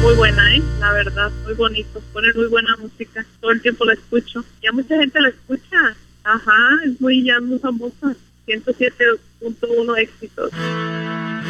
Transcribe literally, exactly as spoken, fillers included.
muy buena, ¿eh? La verdad, muy bonito. Ponen muy buena música. Todo el tiempo la escucho. Ya mucha gente la escucha. Ajá, es muy, ya muy famosa. ciento siete punto uno éxitos.